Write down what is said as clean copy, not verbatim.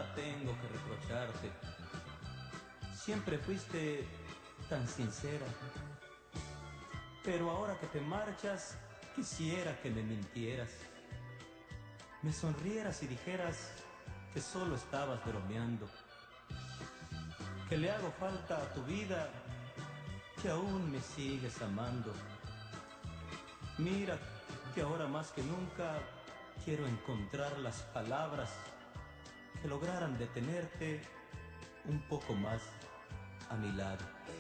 nada tengo que reprocharte. Siempre fuiste tan sincera. Pero ahora que te marchas, quisiera que me mintieras. Me sonrieras y dijeras que solo estabas bromeando, que le hago falta a tu vida, que aún me sigues amando. Mira que ahora más que nunca quiero encontrar las palabras que lograran detenerte un poco más a mi lado.